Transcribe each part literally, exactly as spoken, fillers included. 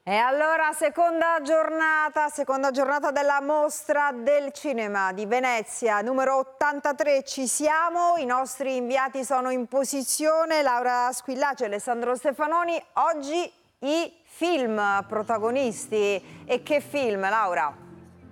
E allora, seconda giornata, seconda giornata della Mostra del Cinema di Venezia, numero ottantatré, ci siamo, i nostri inviati sono in posizione, Laura Squillaci e Alessandro Stefanoni. Oggi i film protagonisti. E che film, Laura?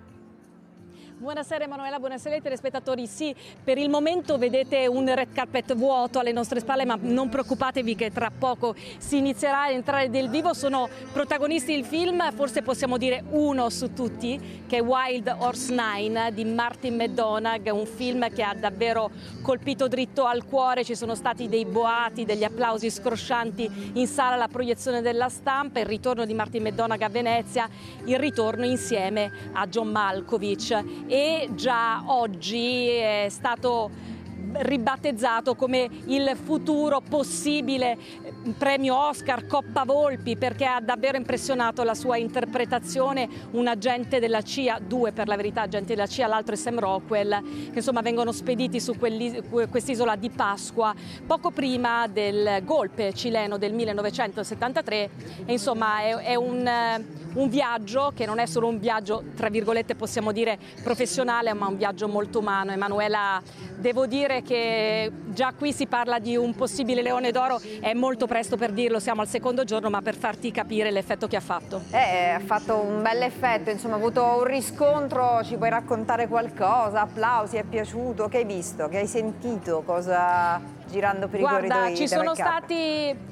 Buonasera Emanuela, buonasera ai telespettatori. Sì, per il momento vedete un red carpet vuoto alle nostre spalle, ma non preoccupatevi che tra poco si inizierà a entrare del vivo. Sono protagonisti del film, forse possiamo dire uno su tutti, che è Wild Horse Nine di Martin McDonagh, un film che ha davvero colpito dritto al cuore. Ci sono stati dei boati, degli applausi scroscianti in sala alla proiezione della stampa, il ritorno di Martin McDonagh a Venezia, il ritorno insieme a John Malkovich. E già oggi è stato ribattezzato come il futuro possibile premio Oscar Coppa Volpi, perché ha davvero impressionato la sua interpretazione. Un agente della C I A, due per la verità agenti della C I A, l'altro è Sam Rockwell, che insomma vengono spediti su quest'isola di Pasqua poco prima del golpe cileno del millenovecentosettantatré. E insomma è, è un, un viaggio che non è solo un viaggio tra virgolette possiamo dire professionale, ma un viaggio molto umano. Emanuela, devo dire che già qui si parla di un possibile Leone d'Oro, è molto presto per dirlo, siamo al secondo giorno, ma per farti capire l'effetto che ha fatto. Eh, ha fatto un bel effetto, insomma, ha avuto un riscontro, ci puoi raccontare qualcosa? Applausi, è piaciuto? Che hai visto? Che hai sentito? Cosa girando per Guarda, i corridoi? Ci sono stati...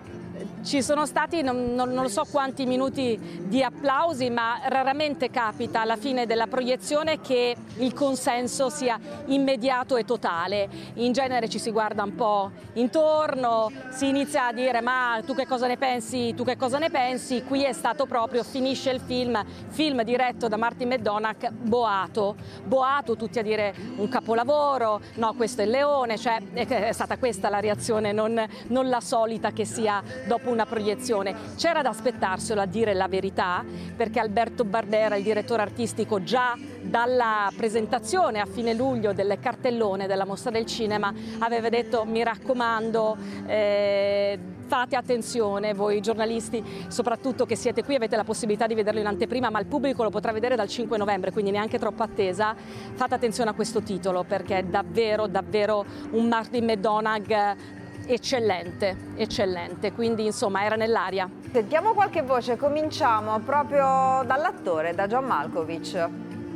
Ci sono stati non, non, non so quanti minuti di applausi, ma raramente capita alla fine della proiezione che il consenso sia immediato e totale. In genere ci si guarda un po' intorno, si inizia a dire ma tu che cosa ne pensi, tu che cosa ne pensi? Qui è stato proprio, finisce il film, film diretto da Martin McDonagh, boato, boato, tutti a dire un capolavoro, no questo è il leone, cioè è stata questa la reazione, non, non la solita che sia dopo una proiezione. C'era da aspettarselo, a dire la verità, perché Alberto Barbera, il direttore artistico, già dalla presentazione a fine luglio del cartellone della Mostra del Cinema aveva detto mi raccomando, eh, fate attenzione, voi giornalisti soprattutto che siete qui, avete la possibilità di vederlo in anteprima, ma il pubblico lo potrà vedere dal cinque novembre, quindi neanche troppo attesa. Fate attenzione a questo titolo, perché è davvero davvero un Martin McDonagh eccellente, eccellente, quindi insomma era nell'aria. Sentiamo qualche voce, cominciamo proprio dall'attore, da John Malkovich.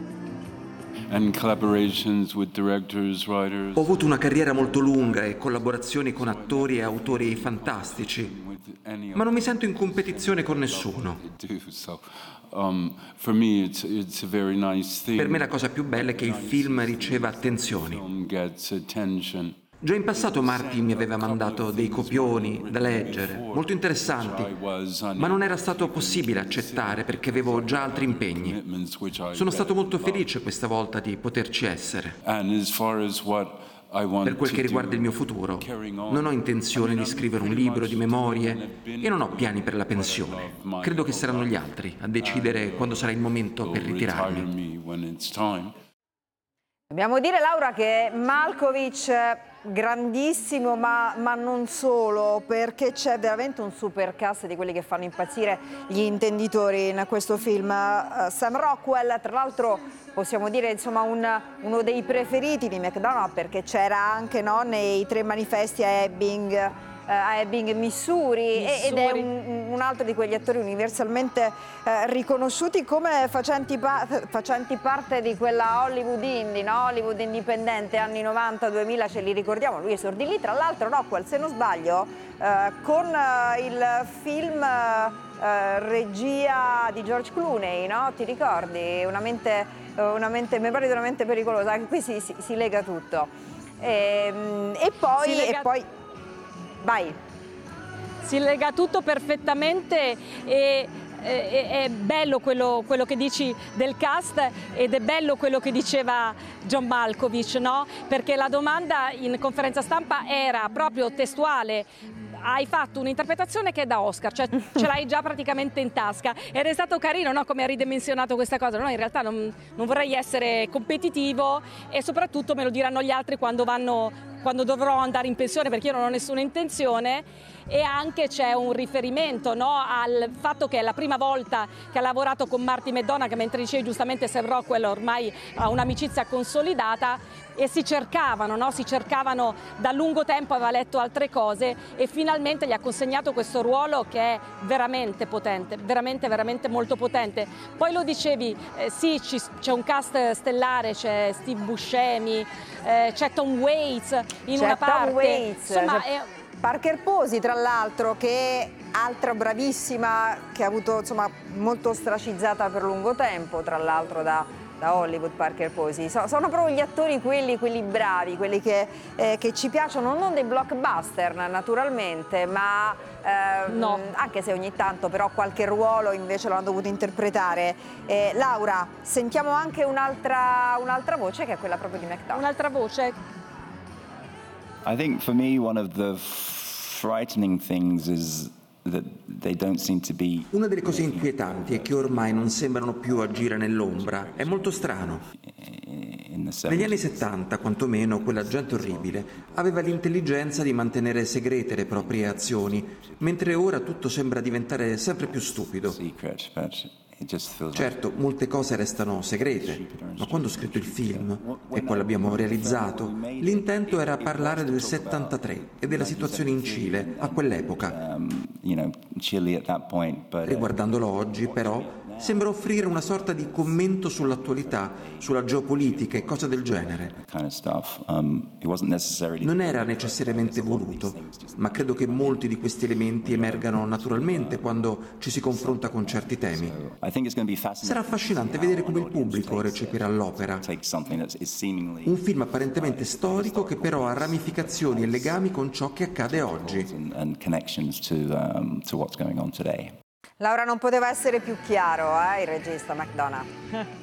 And collaborations with directors, writers. Ho avuto una carriera molto lunga e collaborazioni con attori e autori fantastici, ma non mi sento in competizione con nessuno. Per me la cosa più bella è che il film riceva attenzioni. Già in passato Martin mi aveva mandato dei copioni da leggere, molto interessanti, ma non era stato possibile accettare perché avevo già altri impegni. Sono stato molto felice questa volta di poterci essere. Per quel che riguarda il mio futuro, non ho intenzione di scrivere un libro di memorie e non ho piani per la pensione. Credo che saranno gli altri a decidere quando sarà il momento per ritirarmi. Dobbiamo dire, Laura, che Malkovich grandissimo, ma, ma non solo, perché c'è veramente un super cast di quelli che fanno impazzire gli intenditori in questo film. Uh, Sam Rockwell, tra l'altro possiamo dire insomma un, uno dei preferiti di McDonagh, perché c'era anche, no, nei tre manifesti a Ebbing, a Ebbing, Missouri, Missouri. ed è un, un altro di quegli attori universalmente eh, riconosciuti come facenti, pa facenti parte di quella Hollywood indie, no? Hollywood indipendente, anni novanta duemila, ce li ricordiamo, lui esordì lì, tra l'altro Rockwell, se non sbaglio, eh, con eh, il film eh, regia di George Clooney, no? Ti ricordi? Una mente, una mente, mi pare di una mente pericolosa, anche qui si, si, si lega tutto. E, e poi... lega... E poi Vai. Si lega tutto perfettamente e è, è bello quello, quello che dici del cast ed è bello quello che diceva John Malkovich, no? Perché la domanda in conferenza stampa era proprio testuale: hai fatto un'interpretazione che è da Oscar, cioè ce l'hai già praticamente in tasca, ed è stato carino, no, come ha ridimensionato questa cosa. No, in realtà non, non vorrei essere competitivo e soprattutto me lo diranno gli altri quando vanno quando dovrò andare in pensione, perché io non ho nessuna intenzione. E anche c'è un riferimento, no, al fatto che è la prima volta che ha lavorato con Marty McDonagh, mentre dicevi giustamente Sam Rockwell ormai ha un'amicizia consolidata, e si cercavano, no? si cercavano da lungo tempo, aveva letto altre cose e finalmente gli ha consegnato questo ruolo che è veramente potente, veramente veramente molto potente. Poi lo dicevi, eh, sì, ci, c'è un cast stellare, c'è Steve Buscemi, eh, c'è Tom Waits in c'è una Tom parte, Waits, insomma c'è... è... Parker Posey, tra l'altro, che è altra bravissima, che ha avuto, insomma, molto ostracizzata per lungo tempo, tra l'altro da, da Hollywood. Parker Posey so, sono proprio gli attori quelli, quelli bravi, quelli che, eh, che ci piacciono, non dei blockbuster naturalmente, ma eh, no. anche se ogni tanto però qualche ruolo invece lo hanno dovuto interpretare. Eh, Laura, sentiamo anche un'altra, un'altra voce, che è quella proprio di McDonagh. Un'altra voce. I think for me one of the frightening things is that they don't seem to be. Una delle cose inquietanti è che ormai non sembrano più agire nell'ombra. È molto strano. Negli anni settanta, quantomeno, quell'agente orribile aveva l'intelligenza di mantenere segrete le proprie azioni, mentre ora tutto sembra diventare sempre più stupido. Certo, molte cose restano segrete, ma quando ho scritto il film e poi l'abbiamo realizzato, l'intento era parlare del settantatré e della situazione in Cile a quell'epoca. Riguardandolo oggi, però, sembra offrire una sorta di commento sull'attualità, sulla geopolitica e cose del genere. Non era necessariamente voluto, ma credo che molti di questi elementi emergano naturalmente quando ci si confronta con certi temi. Sarà affascinante vedere come il pubblico recepirà l'opera. Un film apparentemente storico che però ha ramificazioni e legami con ciò che accade oggi. Laura, non poteva essere più chiaro, eh, il regista McDonagh.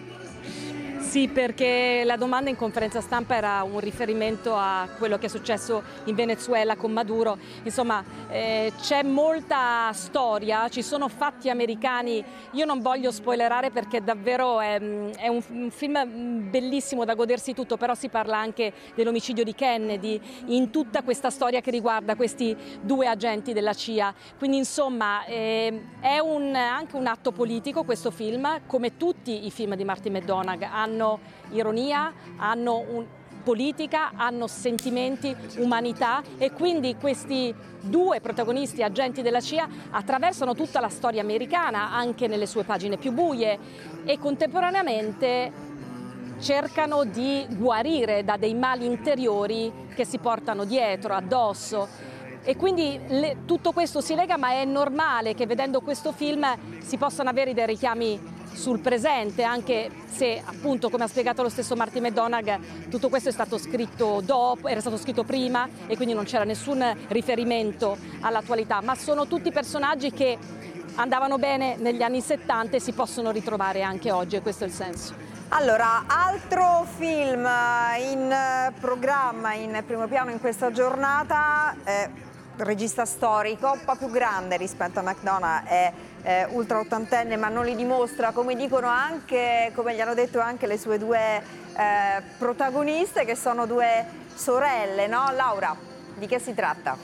Sì, perché la domanda in conferenza stampa era un riferimento a quello che è successo in Venezuela con Maduro. Insomma, eh, c'è molta storia, ci sono fatti americani. Io non voglio spoilerare perché davvero è, è un, un film bellissimo da godersi tutto, però si parla anche dell'omicidio di Kennedy in tutta questa storia che riguarda questi due agenti della C I A. Quindi insomma eh, è un, anche un atto politico questo film, come tutti i film di Marty McDonagh. Hanno ironia, hanno un, politica, hanno sentimenti, umanità, e quindi questi due protagonisti agenti della C I A attraversano tutta la storia americana, anche nelle sue pagine più buie, e contemporaneamente cercano di guarire da dei mali interiori che si portano dietro, addosso. E quindi le, tutto questo si lega, ma è normale che vedendo questo film si possano avere dei richiami sul presente, anche se appunto, come ha spiegato lo stesso Marty McDonagh, tutto questo è stato scritto dopo, era stato scritto prima e quindi non c'era nessun riferimento all'attualità, ma sono tutti personaggi che andavano bene negli anni settanta e si possono ritrovare anche oggi, e questo è il senso. Allora, altro film in programma, in primo piano in questa giornata, eh, regista storico, un po' più grande rispetto a McDonagh, è eh, ultra ottantenne, ma non li dimostra, come dicono anche, come gli hanno detto anche le sue due eh, protagoniste, che sono due sorelle, no? Laura, di che si tratta?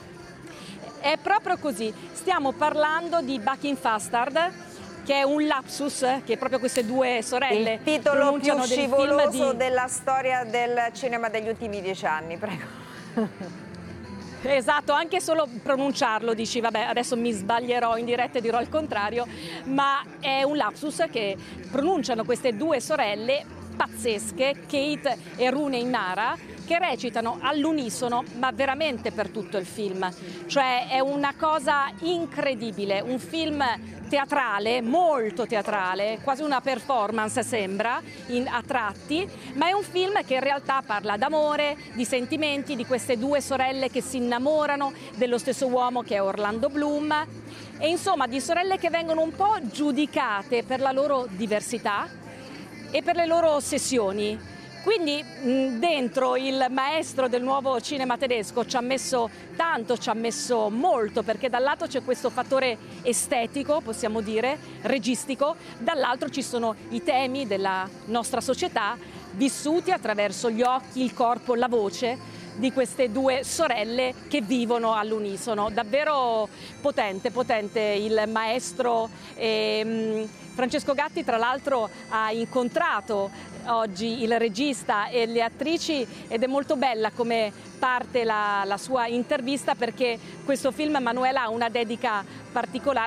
È proprio così, stiamo parlando di Bucking Fastard, che è un lapsus che proprio queste due sorelle il titolo più scivoloso di... della storia del cinema degli ultimi dieci anni, prego. Esatto, anche solo pronunciarlo dici vabbè, adesso mi sbaglierò in diretta e dirò il contrario, ma è un lapsus che pronunciano queste due sorelle pazzesche, Kate e Rooney Mara, che recitano all'unisono, ma veramente per tutto il film. Cioè è una cosa incredibile, un film teatrale, molto teatrale, quasi una performance sembra in, a tratti, ma è un film che in realtà parla d'amore, di sentimenti, di queste due sorelle che si innamorano dello stesso uomo che è Orlando Bloom, e insomma di sorelle che vengono un po' giudicate per la loro diversità e per le loro ossessioni. Quindi dentro il maestro del nuovo cinema tedesco ci ha messo tanto, ci ha messo molto, perché dal lato c'è questo fattore estetico, possiamo dire, registico, dall'altro ci sono i temi della nostra società vissuti attraverso gli occhi, il corpo, la voce di queste due sorelle che vivono all'unisono. Davvero potente, potente il maestro. E, Francesco Gatti tra l'altro ha incontrato oggi il regista e le attrici ed è molto bella come parte la, la sua intervista, perché questo film, Manuela, ha una dedica particolare.